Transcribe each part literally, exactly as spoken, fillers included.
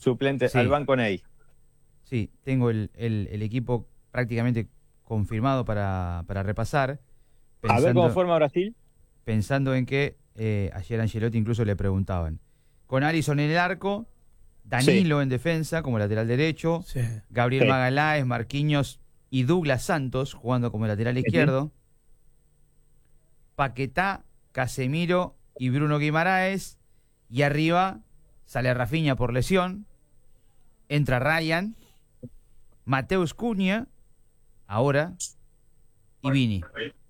suplente Sí. al banco Ney. Sí, tengo el, el, el equipo prácticamente confirmado para, para repasar. A ver cómo forma Brasil. Pensando en que eh, ayer a Ancelotti incluso le preguntaban. Con Alisson en el arco, Danilo sí. en defensa como lateral derecho, sí. Gabriel sí. Magaláes, Marquinhos y Douglas Santos jugando como lateral izquierdo, uh-huh. Paquetá, Casemiro y Bruno Guimaraes, y arriba sale Rafinha por lesión, entra Ryan, Mateus Cunha, ahora, y Vini.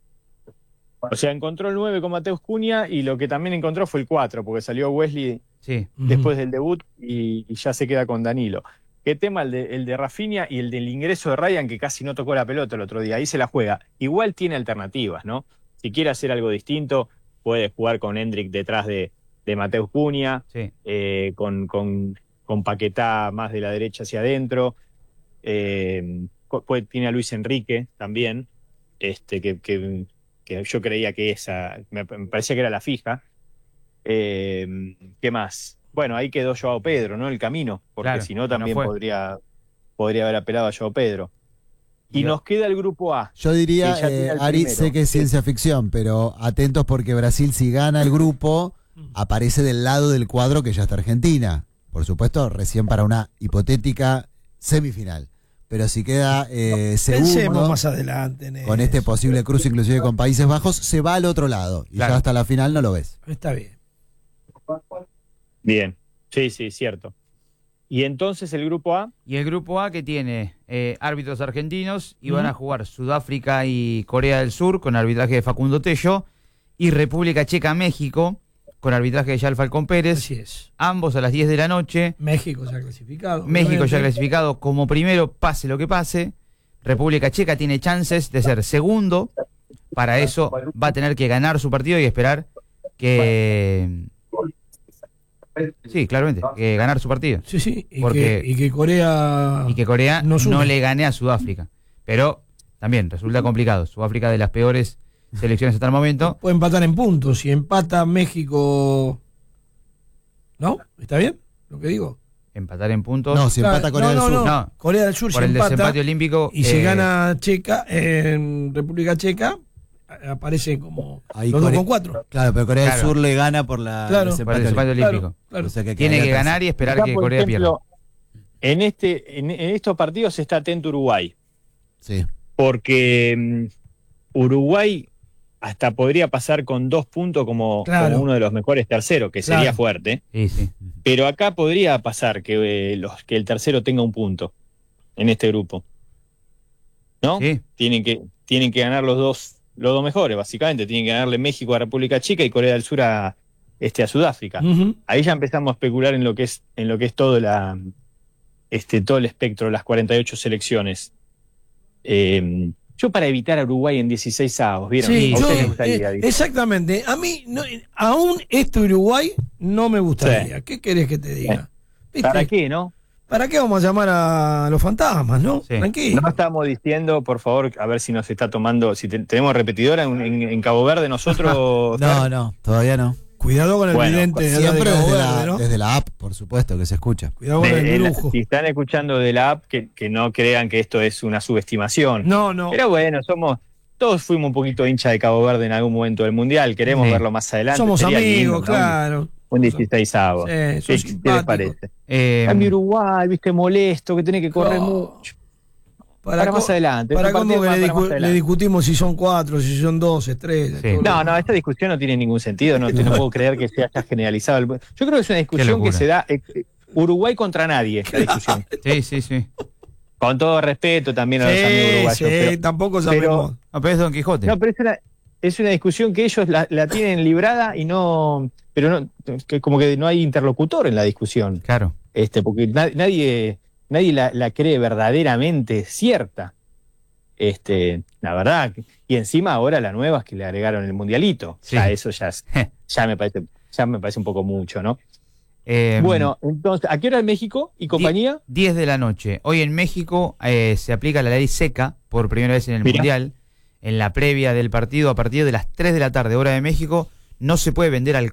O sea, encontró el nueve con Mateus Cunha y lo que también encontró fue el cuatro, porque salió Wesley sí. después del debut y, y ya se queda con Danilo. ¿Qué tema el de, el de Rafinha y el del ingreso de Ryan, que casi no tocó la pelota el otro día? Ahí se la juega. Igual tiene alternativas, ¿no? Si quiere hacer algo distinto, puede jugar con Hendrick detrás de, de Mateus Cunha, sí. eh, con, con, con Paquetá más de la derecha hacia adentro. Eh, puede, tiene a Luis Enrique también, este, que... que que yo creía que esa, me parecía que era la fija. Eh, ¿Qué más? Bueno, ahí quedó Joao Pedro, ¿no? El camino, porque claro, si no también no podría, podría haber apelado a Joao Pedro. Y Yo, nos queda el grupo A. Yo diría, eh, Ari, sé que es ciencia ficción, pero atentos porque Brasil, si gana el grupo, aparece del lado del cuadro que ya está Argentina. Por supuesto, recién para una hipotética semifinal. Pero si queda eh, segundo, más adelante en con este posible cruce inclusive con Países Bajos, se va al otro lado. Y claro. ya hasta la final no lo ves. Está bien. Bien, sí, sí, cierto. ¿Y entonces el grupo A? Y el grupo A que tiene eh, árbitros argentinos y uh-huh. van a jugar Sudáfrica y Corea del Sur con arbitraje de Facundo Tello y República Checa-México con arbitraje de Yal Falcón Pérez. Así es. Ambos a las diez de la noche. México ya clasificado. México obviamente. ya clasificado como primero, pase lo que pase. República Checa tiene chances de ser segundo. Para eso va a tener que ganar su partido y esperar que... Sí, claramente, que ganar su partido. Sí, sí, y, Porque... que, y que Corea... Y que Corea no, no le gane a Sudáfrica. Pero también resulta complicado. Sudáfrica de las peores selecciones hasta el momento. Puede empatar en puntos. Si empata México... ¿No? ¿Está bien lo que digo? Empatar en puntos. No, si empata claro, Corea no, del no, Sur. No. no. Corea del Sur por se el empata. Desempate olímpico. Y eh, si gana Checa en República Checa, aparece como ahí los Corea, dos con cuatro. Claro, pero Corea claro. del Sur le gana por, la, claro. el desempate, por el desempate olímpico. Claro, claro. O sea que tiene que atrás. ganar y esperar Acá, que por Corea ejemplo, pierda. En, este, en, en estos partidos está atento Uruguay. Sí. Porque um, Uruguay hasta podría pasar con dos puntos como, claro. como uno de los mejores terceros, que claro. sería fuerte. Sí, sí. Pero acá podría pasar que, eh, los, que el tercero tenga un punto en este grupo. ¿No? Sí. Tienen que, tienen que ganar los dos, los dos mejores, básicamente. Tienen que ganarle México a República Checa y Corea del Sur a, este, a Sudáfrica. Uh-huh. Ahí ya empezamos a especular en lo que es, en lo que es todo la, este, todo el espectro, las cuarenta y ocho selecciones. Eh, Yo para evitar a Uruguay en dieciséis avos, ¿vieron? Sí, ¿A yo, usted le gustaría, eh, exactamente. A mí, no, aún este Uruguay no me gustaría. Sí. ¿Qué querés que te diga? ¿Viste? ¿Para qué, no? ¿Para qué vamos a llamar a los fantasmas, no? Sí. Tranquilo. No estamos diciendo, por favor, a ver si nos está tomando, si te, tenemos repetidora en, en, en Cabo Verde nosotros. No, no, todavía no. Cuidado con el bueno, vidente. Siempre de desde, Verde, la, ¿no? desde la app, por supuesto, que se escucha. Cuidado con de, el la, brujo. si están escuchando de la app, que, que no crean que esto es una subestimación. No, no. Pero bueno, somos... Todos fuimos un poquito hincha de Cabo Verde en algún momento del Mundial. Queremos sí. verlo más adelante. Somos Sería amigos, lindo, ¿no? claro. Un dieciseisavo. Sí, ¿Qué, ¿Qué les parece? Eh, Cambio Uruguay, viste, molesto, que tiene que correr no. mucho. Para, para más adelante. Para cómo que le, discu adelante. le discutimos si son cuatro, si son dos, estrellas. Sí. No, no, esta discusión no tiene ningún sentido. No, no puedo creer que se haya generalizado. El... Yo creo que es una discusión que se da eh, Uruguay contra nadie, la discusión. Sí, sí, sí. Con todo respeto también a sí, los amigos uruguayos. Sí, pero, tampoco sabemos. Pero, no, pero es Don Quijote. No, pero es una, es una discusión que ellos la, la tienen librada y no... Pero no, que como que no hay interlocutor en la discusión. Claro. Este, porque na, nadie, nadie la, la cree verdaderamente cierta. Este, la verdad. Y encima ahora la nueva es que le agregaron el mundialito. Sí. Ya eso ya, ya me parece, ya me parece un poco mucho, ¿no? Eh, bueno, entonces, ¿a qué hora en México y compañía? diez de la noche. Hoy en México eh, se aplica la ley seca por primera vez en el Mira. Mundial. En la previa del partido, a partir de las tres de la tarde, hora de México, no se puede vender alcohol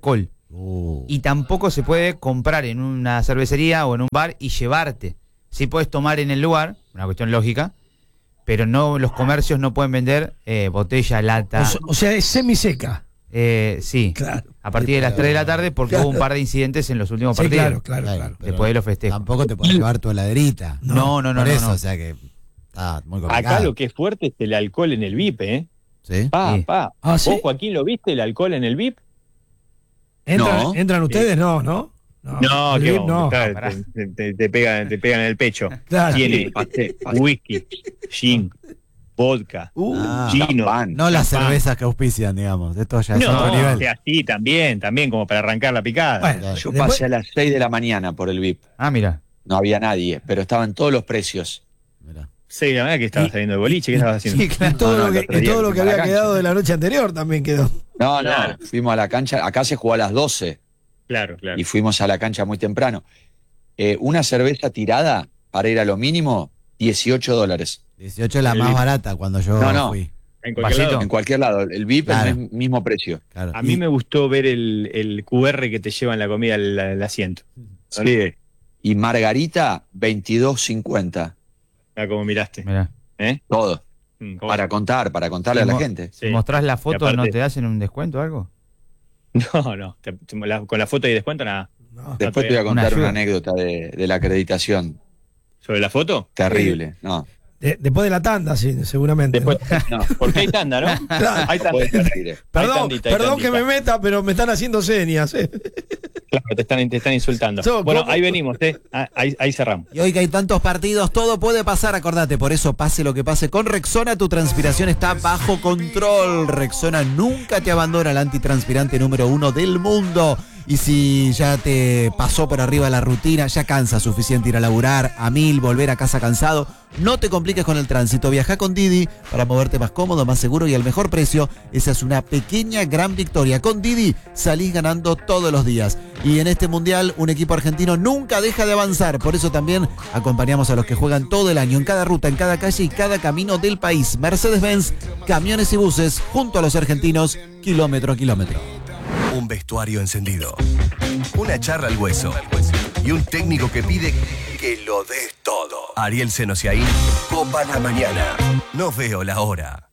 Uh. Y tampoco se puede comprar en una cervecería o en un bar y llevarte. Sí puedes tomar en el lugar, una cuestión lógica, pero no, los comercios no pueden vender eh, botella, lata. O, so- o sea, es semiseca. Eh, sí, Claro. a partir de las tres de la tarde porque Claro. hubo un par de incidentes en los últimos Sí, partidos. claro, claro, claro. pero Después de los festejos. Tampoco te puedes llevar tu heladerita. No, no, no, Por no, eso, no. o sea que está muy complicado. Acá lo que es fuerte es el alcohol en el V I P, ¿eh? ¿Sí? Pa, Sí. pa. Ah, ¿sí? ¿Vos, Joaquín, lo viste, el alcohol en el V I P? ¿Entran, No. ¿entran ustedes? No, ¿no? No, el que V I P no. te, pará. te, te- te pegan, te pegan en el pecho. Claro. Tiene Pasé, pasé. whisky, gin, vodka, Uh, Ah, gino. champán. no las champán. cervezas que auspician, digamos. Esto ya es otro No, nivel. que así también, también como para arrancar la picada. Bueno, Yo después- pasé a las seis de la mañana por el V I P. Ah, mira. No había nadie, pero estaban todos los precios. Mirá. Sí, la verdad que estabas Y- saliendo de boliche, ¿qué estabas haciendo? Sí, claro. y todo, No, no, lo el que, otro y día todo que lo que fuimos a la había cancha. quedado de la noche anterior también quedó. No, Claro. no, fuimos a la cancha. Acá se jugó a las doce Claro, claro. y fuimos a la cancha muy temprano. Eh, una cerveza tirada para ir a lo mínimo, dieciocho dólares. dieciocho es la El más V I P. barata cuando yo No, no. fui. En cualquier Vasito. lado. En cualquier lado. El V I P Claro. es el mismo precio. Claro. A mí Y- me gustó ver el, el Q R que te lleva en la comida al, al asiento. Sí. Y Margarita, veintidós cincuenta. Ah, como miraste. Mirá. ¿Eh? Todo. Mm, ¿cómo? Para contar, para contarle a la Mo- gente. Sí. Si mostrás la foto, aparte- ¿no te hacen un descuento o algo? No, no. te- te- la- con la foto y descuento, nada. No. Después te voy a Una contar ayuda. una anécdota de, de la acreditación. ¿Sobre la foto? Terrible. No. De- después de la tanda, sí, seguramente. Después, ¿no? no, porque hay tanda, ¿no? Claro. Hay tanda. Puede ser al aire. Perdón, Hay tandita, hay perdón que tandita. me meta, pero me están haciendo señas. eh. Claro, te están, te están insultando. So, Bueno, ¿cómo? ahí venimos, ¿eh? Ah, Ahí, ahí cerramos. Y hoy que hay tantos partidos, todo puede pasar, acordate, por eso pase lo que pase. Con Rexona tu transpiración está bajo control. Rexona nunca te abandona, el antitranspirante número uno del mundo. Y si ya te pasó por arriba la rutina, ya cansa suficiente ir a laburar, a mil, volver a casa cansado, no te compliques con el tránsito. Viaja con Didi para moverte más cómodo, más seguro y al mejor precio. Esa es una pequeña gran victoria. Con Didi salís ganando todos los días. Y en este mundial, un equipo argentino nunca deja de avanzar. Por eso también acompañamos a los que juegan todo el año, en cada ruta, en cada calle y cada camino del país. Mercedes-Benz, camiones y buses, junto a los argentinos, kilómetro a kilómetro. Un vestuario encendido, una charla al hueso y un técnico que pide que lo des todo. Ariel Senosiaín, Copa la Mañana. No veo la hora.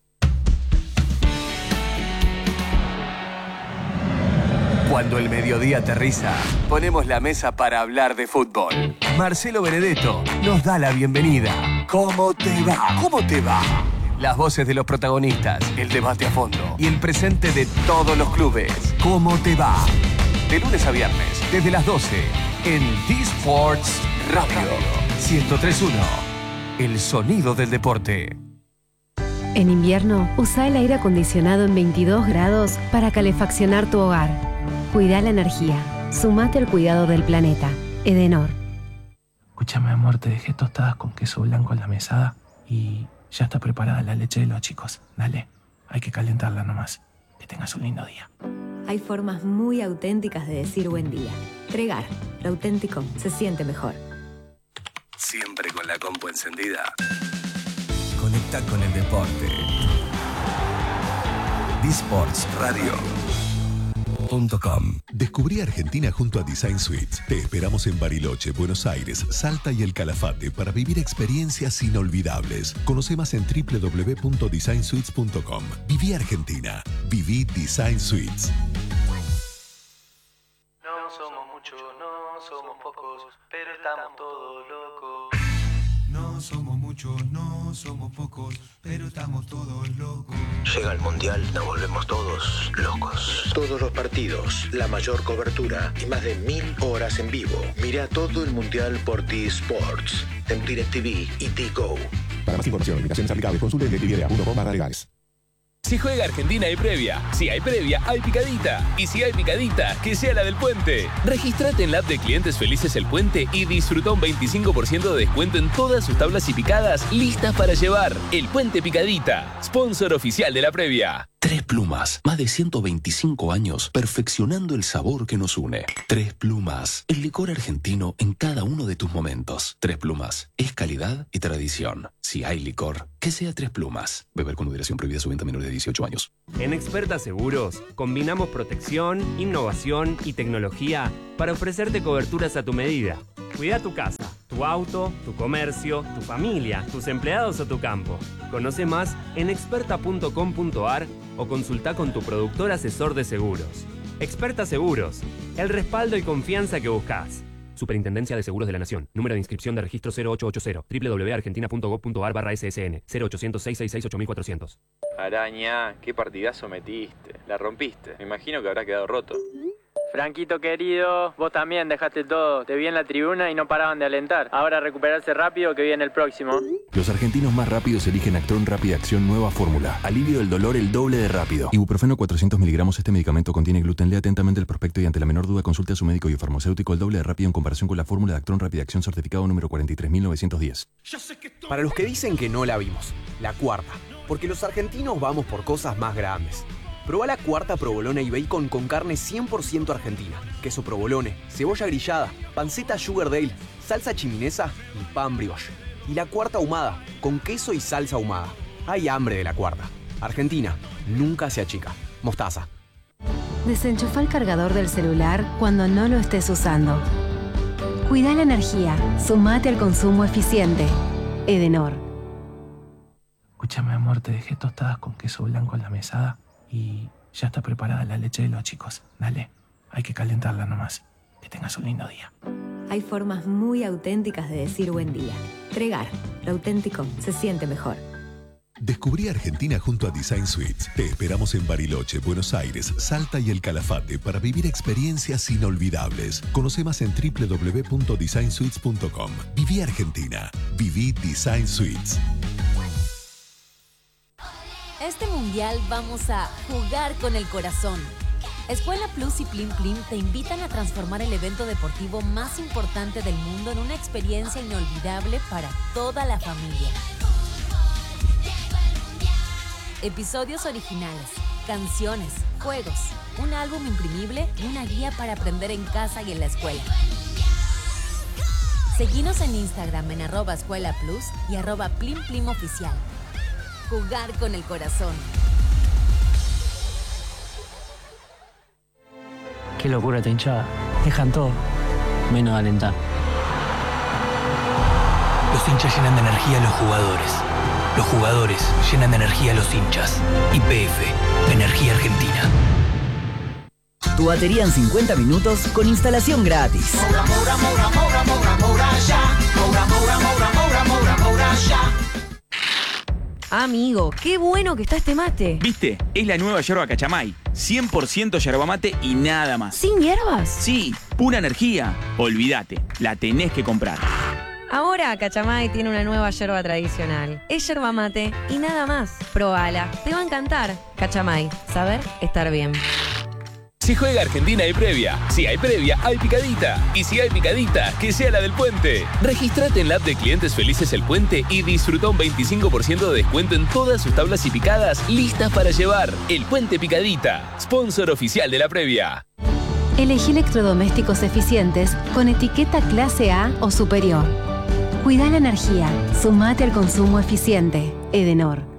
Cuando el mediodía aterriza, ponemos la mesa para hablar de fútbol. Marcelo Benedetto nos da la bienvenida. ¿Cómo te va? ¿Cómo te va? Las voces de los protagonistas, el debate a fondo y el presente de todos los clubes. ¿Cómo te va? De lunes a viernes, desde las doce, en D-Sports Radio. ciento tres punto uno. El sonido del deporte. En invierno, usa el aire acondicionado en veintidós grados para calefaccionar tu hogar. Cuida la energía. Sumate al cuidado del planeta. Edenor. Escúchame, amor, te dejé tostadas con queso blanco en la mesada y ya está preparada la leche de los chicos. Dale, hay que calentarla nomás. Que tengas un lindo día. Hay formas muy auténticas de decir buen día. Tregar, lo auténtico se siente mejor. Siempre con la compu encendida. Conecta con el deporte. D-Sports Radio. .com. Descubrí Argentina junto a Design Suites. Te esperamos en Bariloche, Buenos Aires, Salta y El Calafate para vivir experiencias inolvidables. Conoce más en doble u doble u doble u punto design suites punto com. Viví Argentina. Viví Design Suites. No somos muchos, no somos pocos, pero estamos todos locos. No somos muchos, no somos pocos, pero estamos todos locos. Llega el Mundial, nos volvemos todos locos. Todos los partidos, la mayor cobertura y más de mil horas en vivo. Mira todo el Mundial por T-Sports, en DirecTV y T-Go. Para más información, limitaciones aplicables, consulte en directv punto com barra legales. Si juega Argentina hay previa, si hay previa hay picadita y si hay picadita, que sea la del Puente. Regístrate en la app de Clientes Felices El Puente y disfruta un veinticinco por ciento de descuento en todas sus tablas y picadas listas para llevar. El Puente Picadita, sponsor oficial de la previa. Tres Plumas, más de ciento veinticinco años perfeccionando el sabor que nos une. Tres Plumas, el licor argentino en cada uno de tus momentos. Tres Plumas, es calidad y tradición. Si hay licor, que sea Tres Plumas. Beber con moderación, prohibida su venta a menores de dieciocho años. En Experta Seguros, combinamos protección, innovación y tecnología para ofrecerte coberturas a tu medida. Cuida tu casa, tu auto, tu comercio, tu familia, tus empleados o tu campo. Conoce más en experta punto com punto a r o consulta con tu productor asesor de seguros. Experta Seguros, el respaldo y confianza que buscas. Superintendencia de Seguros de la Nación. Número de inscripción de registro cero ocho ocho cero. doble u doble u doble u punto argentina punto gov punto a r barra S S N. cero ochocientos, seiscientos sesenta y seis, ocho mil cuatrocientos. Araña, qué partidazo metiste. La rompiste. Me imagino que habrá quedado roto. Franquito querido, vos también dejaste todo. Te vi en la tribuna y no paraban de alentar. Ahora recuperarse rápido que viene el próximo. Los argentinos más rápidos eligen Actron Rápida Acción Nueva Fórmula. Alivio del dolor el doble de rápido. Ibuprofeno cuatrocientos miligramos. Este medicamento contiene gluten. Lea atentamente el prospecto y ante la menor duda consulte a su médico y farmacéutico. El doble de rápido en comparación con la fórmula de Actron Rápida Acción certificado número cuarenta y tres mil novecientos diez. Para los que dicen que no la vimos, la cuarta. Porque los argentinos vamos por cosas más grandes. Probá la cuarta provolone y bacon con carne cien por ciento argentina, queso provolone, cebolla grillada, panceta sugar dale, salsa chiminesa y pan brioche. Y la cuarta ahumada, con queso y salsa ahumada. Hay hambre de la cuarta. Argentina, nunca se achica. Mostaza. Desenchufa el cargador del celular cuando no lo estés usando. Cuida la energía, sumate al consumo eficiente. Edenor. Escúchame, amor, te dejé tostadas con queso blanco en la mesada. Y ya está preparada la leche de los chicos. Dale, hay que calentarla nomás. Que tengas un lindo día. Hay formas muy auténticas de decir buen día. Tregar, lo auténtico se siente mejor. Descubrí Argentina junto a Design Suites. Te esperamos en Bariloche, Buenos Aires, Salta y El Calafate para vivir experiencias inolvidables. Conoce más en doble u doble u doble u punto design suites punto com. Viví Argentina. Viví Design Suites. Este mundial vamos a jugar con el corazón. Escuela Plus y Plim Plim te invitan a transformar el evento deportivo más importante del mundo en una experiencia inolvidable para toda la familia. Episodios originales, canciones, juegos, un álbum imprimible y una guía para aprender en casa y en la escuela. Seguinos en Instagram en arroba Escuela Plus y arroba Plim Plim Oficial. Jugar con el corazón. Qué locura esta hinchada. Dejan todo, menos alentar. Los hinchas llenan de energía a los jugadores. Los jugadores llenan de energía a los hinchas. Y P F, Energía Argentina. Tu batería en cincuenta minutos con instalación gratis. Moura, Moura, Moura, Moura, Moura, Moura, ya. Moura, Moura, Moura, Moura, Moura, Moura, ya. Amigo, qué bueno que está este mate. ¿Viste? Es la nueva yerba Cachamay. cien por ciento yerba mate y nada más. ¿Sin hierbas? Sí, pura energía. Olvídate, la tenés que comprar. Ahora Cachamay tiene una nueva yerba tradicional. Es yerba mate y nada más. Probala, te va a encantar. Cachamay, saber estar bien. Si juega Argentina hay previa. Si hay previa, hay picadita. Y si hay picadita, que sea la del Puente. Regístrate en la app de Clientes Felices El Puente y disfruta un veinticinco por ciento de descuento en todas sus tablas y picadas listas para llevar. El Puente Picadita, sponsor oficial de la previa. Elegí electrodomésticos eficientes con etiqueta clase A o superior. Cuida la energía, sumate al consumo eficiente. Edenor.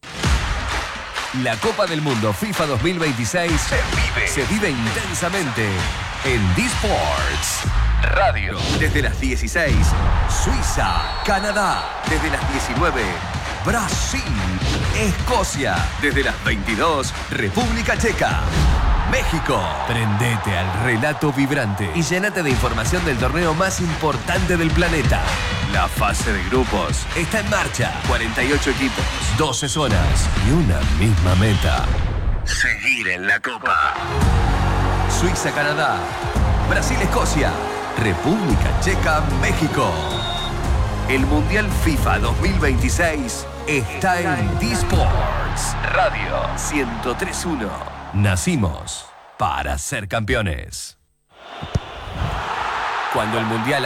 La Copa del Mundo FIFA dos mil veintiséis se vive, se vive intensamente en D-Sports Radio. Desde las dieciséis, Suiza, Canadá. Desde las diecinueve, Brasil, Escocia. Desde las veintidós, República Checa, México. Prendete al relato vibrante y llénate de información del torneo más importante del planeta. La fase de grupos está en marcha. cuarenta y ocho equipos, doce zonas y una misma meta: seguir en la Copa. Suiza, Canadá. Brasil, Escocia. República Checa, México. El Mundial FIFA dos mil veintiséis está en D-Sports Radio ciento tres punto uno. Nacimos para ser campeones. Cuando el Mundial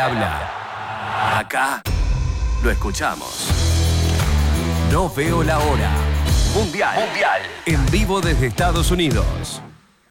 habla, acá lo escuchamos. No veo la hora. Mundial. Mundial. En vivo desde Estados Unidos.